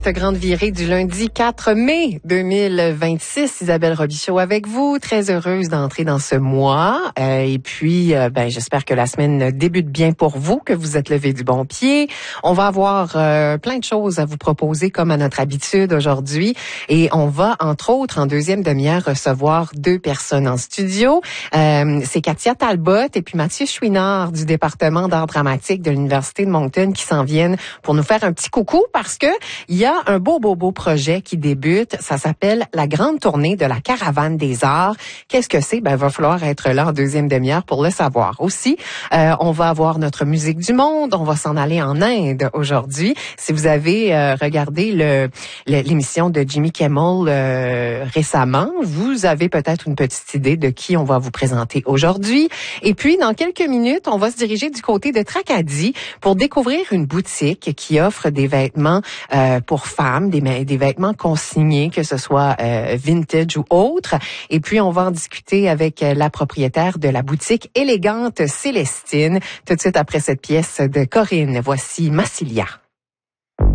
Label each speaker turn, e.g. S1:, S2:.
S1: Cette grande virée du lundi 4 mai 2026, Isabelle Robichaud avec vous, très heureuse d'entrer dans ce mois. Et puis, j'espère que la semaine débute bien pour vous, que vous êtes levé du bon pied. On va avoir plein de choses à vous proposer comme à notre habitude aujourd'hui. Et on va, entre autres, en deuxième demi-heure, recevoir deux personnes en studio. C'est Katia Talbot et puis Mathieu Chouinard du département d'art dramatique de l'Université de Moncton qui s'en viennent pour nous faire un petit coucou parce que il y a un beau projet qui débute. Ça s'appelle la grande tournée de la Caravane des Arts. Qu'est-ce que c'est? Il va falloir être là en deuxième demi-heure pour le savoir. Aussi, on va avoir notre musique du monde. On va s'en aller en Inde aujourd'hui. Si vous avez regardé l'émission de Jimmy Kimmel récemment, vous avez peut-être une petite idée de qui on va vous présenter aujourd'hui. Et puis, dans quelques minutes, on va se diriger du côté de Tracadie pour découvrir une boutique qui offre des vêtements pour femmes, des vêtements consignés, que ce soit vintage ou autre. Et puis, on va en discuter avec la propriétaire de la boutique élégante Célestine, tout de suite après cette pièce de Corinne. Voici Massilia.